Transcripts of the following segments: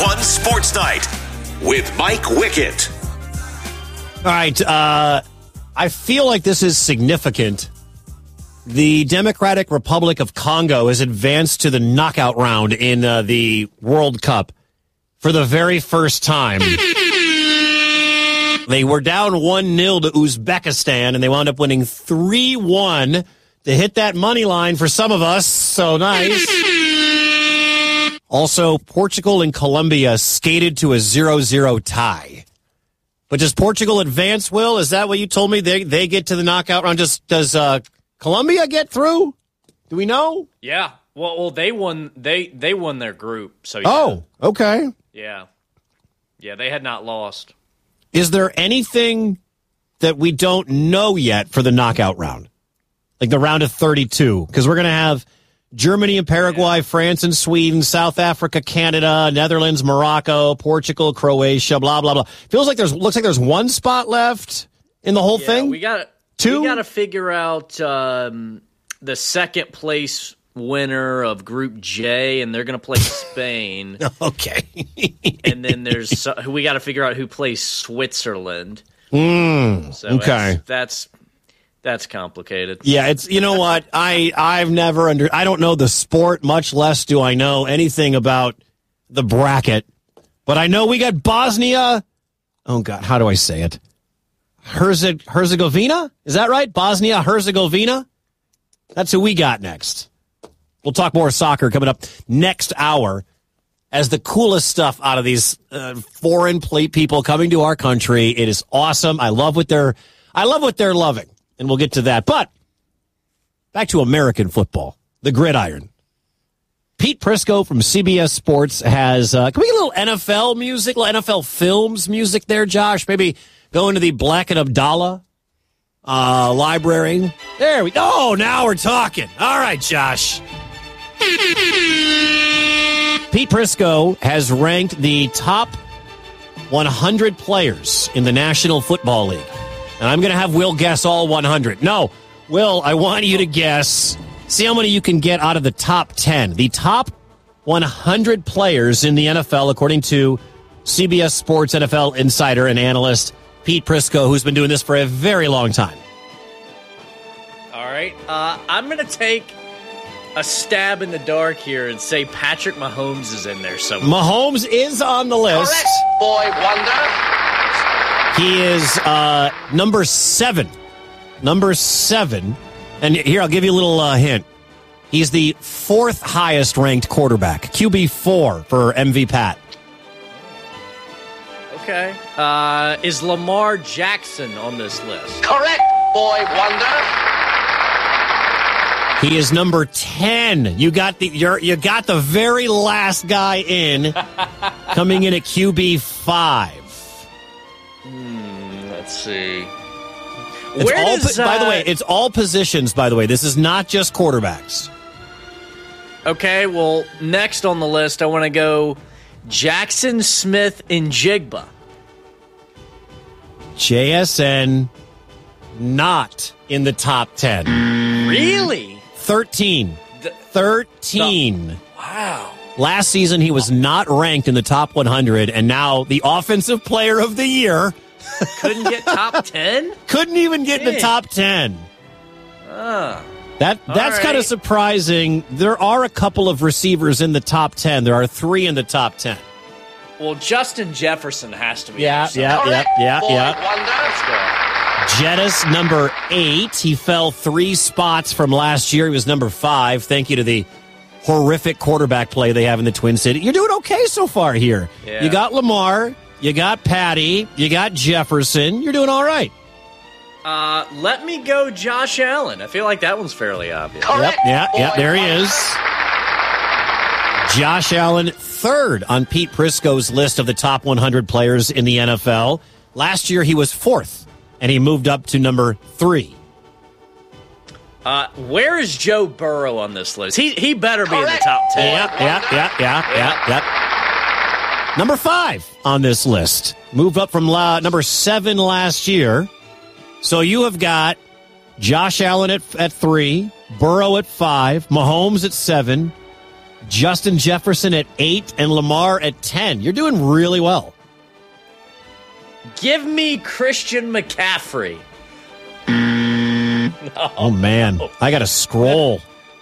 One Sports Night with Mike Wickett. All right, I feel like this is significant. The Democratic Republic of Congo has advanced to the knockout round in the World Cup for the very first time. They were down 1-0 to Uzbekistan, and they wound up winning 3-1 to hit that money line for some of us. So nice. Also, Portugal and Colombia skated to a 0-0 tie. But does Portugal advance, Will? Is that what you told me? They get to the knockout round? Does Colombia get through? Do we know? Yeah. Well, they won. They won their group. So yeah. Oh, okay. Yeah. They had not lost. Is there anything that we don't know yet for the knockout round? Like the round of 32? Because we're going to have Germany and Paraguay, France and Sweden, South Africa, Canada, Netherlands, Morocco, Portugal, Croatia, blah, blah, blah. Looks like there's one spot left in the whole thing. We got to figure out the second place winner of Group J, and they're going to play Spain. Okay. And then we got to figure out who plays Switzerland. Okay. That's complicated. Yeah, it's, you know what? I don't know the sport, much less do I know anything about the bracket. But I know we got Bosnia. Oh God, how do I say it? Herzegovina? Is that right? Bosnia Herzegovina? That's who we got next. We'll talk more soccer coming up next hour as the coolest stuff out of these foreign people coming to our country. It is awesome. I love what they're loving. And we'll get to that. But back to American football, the gridiron. Pete Prisco from CBS Sports has, can we get a little NFL music, little NFL Films music there, Josh? Maybe go into the Black and Abdallah library. There we go. Oh, now we're talking. All right, Josh. Pete Prisco has ranked the top 100 players in the National Football League. And I'm going to have Will guess all 100. No, Will, I want you to guess. See how many you can get out of the top 10. The top 100 players in the NFL, according to CBS Sports NFL insider and analyst Pete Prisco, who's been doing this for a very long time. All right. I'm going to take a stab in the dark here and say Patrick Mahomes is in there somewhere. Mahomes is on the list. Correct, boy wonder. He is number 7. Number 7. And here, I'll give you a little hint. He's the 4th highest ranked quarterback. QB4 for MV Pat. Okay. Is Lamar Jackson on this list? Correct, boy wonder. He is number 10. You got the very last guy in, coming in at QB5. Let's see. By the way, it's all positions, by the way. This is not just quarterbacks. Okay, well, next on the list, I want to go Jackson Smith and Jigba. JSN, not in the top 10. Really? 13. 13. Wow. Last season, he was not ranked in the top 100, and now the Offensive Player of the Year. Couldn't get top 10? Couldn't even get in the top 10. That's kind of surprising. There are a couple of receivers in the top 10. There are 3 in the top 10. Well, Justin Jefferson has to be. Yeah. Let's go. Jettis, number 8. He fell 3 spots from last year. He was number 5. Thank you to the horrific quarterback play they have in the Twin City. You're doing okay so far here. Yeah. You got Lamar. You got Patty. You got Jefferson. You're doing all right. Let me go Josh Allen. I feel like that one's fairly obvious. Correct, Yep, there he is. Josh Allen, 3rd on Pete Prisco's list of the top 100 players in the NFL. Last year, he was 4th, and he moved up to number 3. Where is Joe Burrow on this list? He better be in the top 10. Yep. Number 5 on this list. Moved up from number 7 last year. So you have got Josh Allen at 3, Burrow at 5, Mahomes at 7, Justin Jefferson at 8, and Lamar at 10. You're doing really well. Give me Christian McCaffrey. Oh, man. I got to scroll.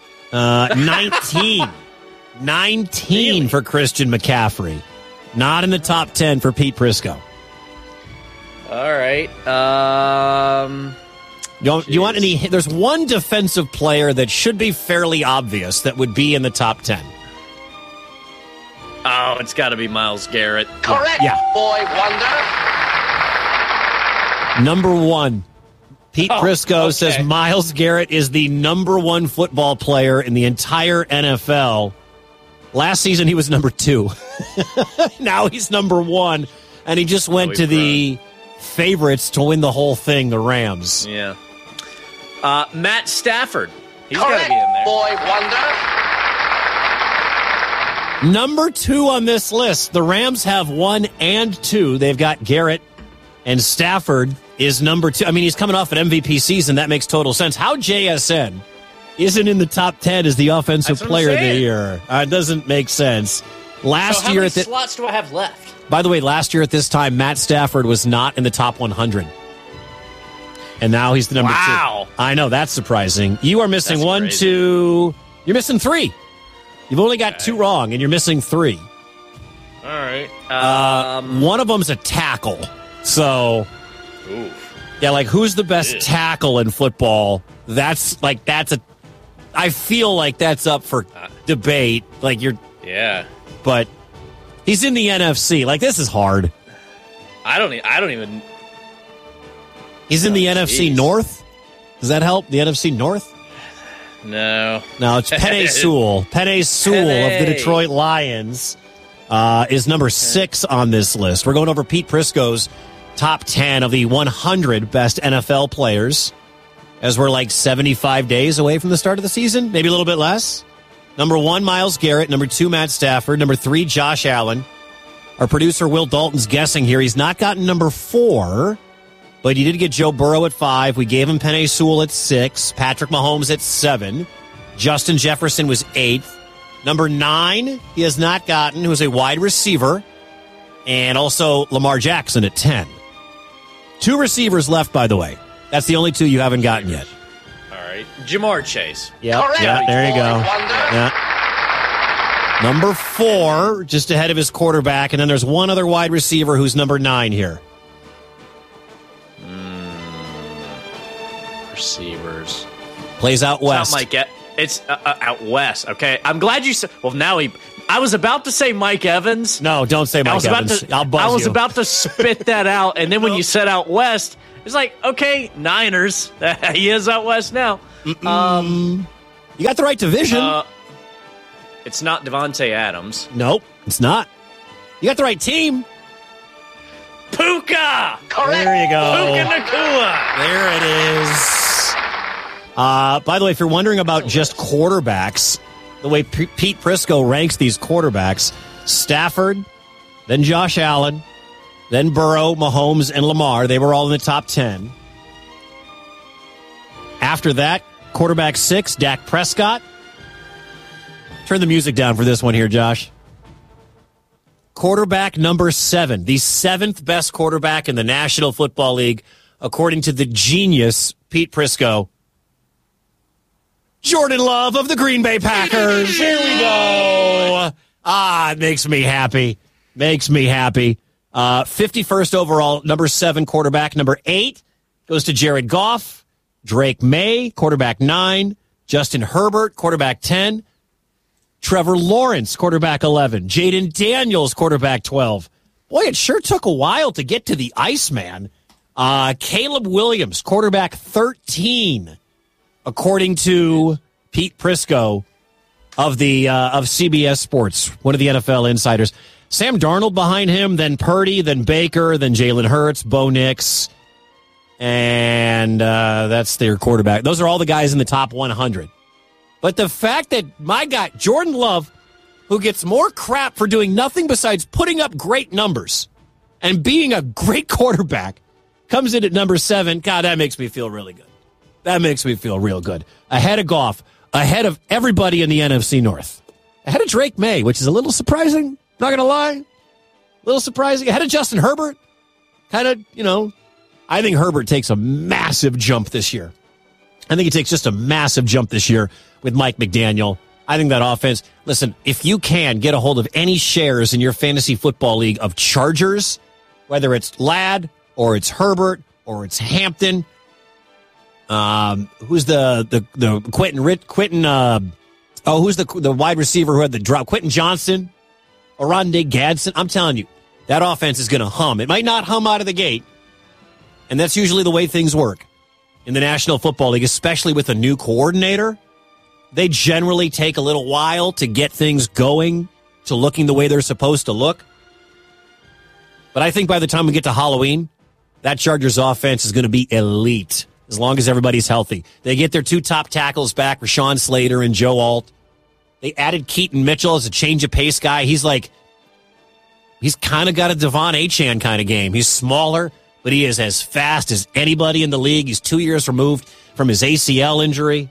19. 19 Really? for Christian McCaffrey. Not in the top 10 for Pete Prisco. All right. You want any? There's one defensive player that should be fairly obvious that would be in the top 10. Oh, it's got to be Myles Garrett. Correct, Yeah. boy wonder. Number 1. Pete Prisco okay. says Myles Garrett is the number 1 football player in the entire NFL. Last season, he was number 2. Now he's number 1. And he just went to the favorites to win the whole thing, the Rams. Yeah. Matt Stafford. He's got to Correct, be in there. boy wonder. Number 2 on this list. The Rams have 1 and 2. They've got Garrett, and Stafford is number 2. I mean, he's coming off an MVP season. That makes total sense. How JSN isn't in the top 10 as the offensive That's what I'm player of the saying. year? It doesn't make sense. Last So how year many at the, slots do I have left? by the way, last year at this time, Matt Stafford was not in the top 100. And now he's the number 2. Wow. I know, that's surprising. You are missing That's 1, crazy. 2. You're missing 3. You've only got 2 wrong, and you're missing 3. All right. One of them's a tackle. So, Oof. yeah, like who's the best Ew. tackle in football? I feel like that's up for debate. Like Yeah. but he's in the NFC. Like this is hard. I don't even. He's in the Oh, NFC jeez. North. Does that help? The NFC North? No. No, it's Penei Sewell. Penei Sewell of the Penei. Detroit Lions is number 6 on this list. We're going over Pete Prisco's top 10 of the 100 best NFL players as we're like 75 days away from the start of the season, maybe a little bit less. Number 1, Myles Garrett. Number 2, Matt Stafford. Number 3, Josh Allen. Our producer, Will Dalton's guessing here. He's not gotten number 4, but he did get Joe Burrow at 5. We gave him Penei Sewell at 6. Patrick Mahomes at 7. Justin Jefferson was 8th. Number 9, he has not gotten, who is a wide receiver. And also Lamar Jackson at 10. 2 receivers left, by the way. That's the only 2 you haven't gotten yet. All right. Jamar Chase. Yep. Correct, Yeah, there you boy go. wonder. Yeah. Number 4, just ahead of his quarterback. And then there's one other wide receiver who's number 9 here. Receivers. Plays out west. It's not Mike. It's out west. Okay. I'm glad you said. Well, now I was about to say Mike Evans. No, don't say Mike Evans. I'll buzz I was you. about to spit that out, and then when you said out west, it's like, okay, Niners. He is out west now. You got the right division. It's not Devontae Adams. Nope, it's not. You got the right team. Puka. Correct. There you go. Puka Nakua. There it is. By the way, if you're wondering about just quarterbacks, the way Pete Prisco ranks these quarterbacks, Stafford, then Josh Allen, then Burrow, Mahomes, and Lamar, they were all in the top 10. After that, quarterback 6, Dak Prescott. Turn the music down for this one here, Josh. Quarterback number 7, the 7th best quarterback in the National Football League, according to the genius Pete Prisco. Jordan Love of the Green Bay Packers. Here we go. It makes me happy. Makes me happy. 51st overall, number 7 quarterback. Number 8 goes to Jared Goff. Drake May, quarterback 9. Justin Herbert, quarterback 10. Trevor Lawrence, quarterback 11. Jaden Daniels, quarterback 12. Boy, it sure took a while to get to the Iceman. Caleb Williams, quarterback 13, according to Pete Prisco of CBS Sports, one of the NFL insiders. Sam Darnold behind him, then Purdy, then Baker, then Jalen Hurts, Bo Nix, and that's their quarterback. Those are all the guys in the top 100. But the fact that my guy, Jordan Love, who gets more crap for doing nothing besides putting up great numbers and being a great quarterback, comes in at number 7, God, that makes me feel really good. That makes me feel real good. Ahead of Goff, ahead of everybody in the NFC North. Ahead of Drake May, which is a little surprising. Not going to lie. A little surprising. Ahead of Justin Herbert. Kind of, I think Herbert takes a massive jump this year. I think he takes just a massive jump this year with Mike McDaniel. I think that offense, listen, if you can get a hold of any shares in your fantasy football league of Chargers, whether it's Ladd or it's Herbert or it's Hampton, who's the who's the wide receiver who had the drop? Quentin Johnson, Oronde Gadsden. I'm telling you, that offense is going to hum. It might not hum out of the gate, and that's usually the way things work in the National Football League, especially with a new coordinator. They generally take a little while to get things going, to looking the way they're supposed to look. But I think by the time we get to Halloween, that Chargers offense is going to be elite as long as everybody's healthy. They get their two top tackles back, Rashawn Slater and Joe Alt. They added Keaton Mitchell as a change of pace guy. He's kind of got a Devon Achane kind of game. He's smaller, but he is as fast as anybody in the league. He's 2 years removed from his ACL injury.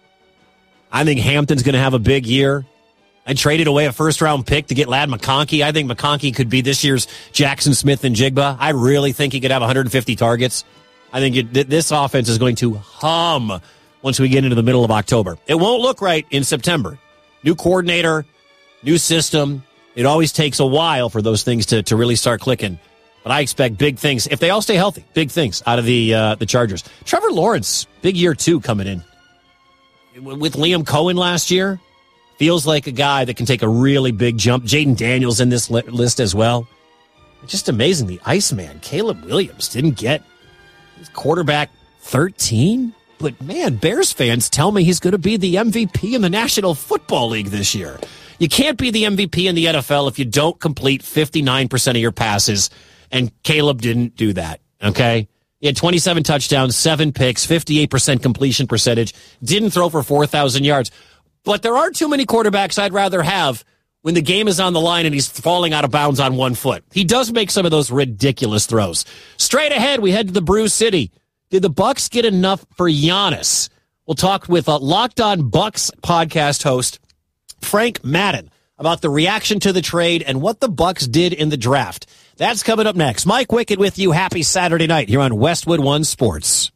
I think Hampton's going to have a big year. I traded away a first-round pick to get Ladd McConkey. I think McConkey could be this year's Jackson Smith and Jigba. I really think he could have 150 targets. I think this offense is going to hum once we get into the middle of October. It won't look right in September. New coordinator, new system. It always takes a while for those things to really start clicking. But I expect big things, if they all stay healthy, big things out of the Chargers. Trevor Lawrence, big year two coming in. With Liam Cohen last year, feels like a guy that can take a really big jump. Jaden Daniels in this list as well. Just amazing. The Iceman, Caleb Williams, didn't get his quarterback 13. But, man, Bears fans tell me he's going to be the MVP in the National Football League this year. You can't be the MVP in the NFL if you don't complete 59% of your passes, and Caleb didn't do that, okay? He had 27 touchdowns, 7 picks, 58% completion percentage, didn't throw for 4,000 yards. But there are too many quarterbacks I'd rather have when the game is on the line and he's falling out of bounds on one foot. He does make some of those ridiculous throws. Straight ahead, we head to the Brew City. Did the Bucs get enough for Giannis? We'll talk with Locked On Bucs podcast host Frank Madden about the reaction to the trade and what the Bucs did in the draft. That's coming up next. Mike Wickett with you. Happy Saturday night here on Westwood One Sports.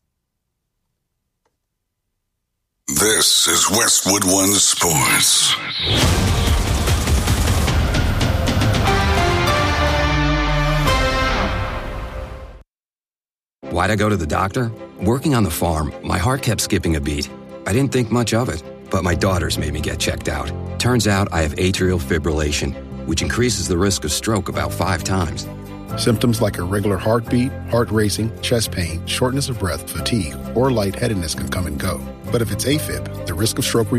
This is Westwood One Sports. Why'd I go to the doctor? Working on the farm, my heart kept skipping a beat. I didn't think much of it, but my daughters made me get checked out. Turns out I have atrial fibrillation, which increases the risk of stroke about 5 times. Symptoms like irregular heartbeat, heart racing, chest pain, shortness of breath, fatigue, or lightheadedness can come and go. But if it's AFib, the risk of stroke remains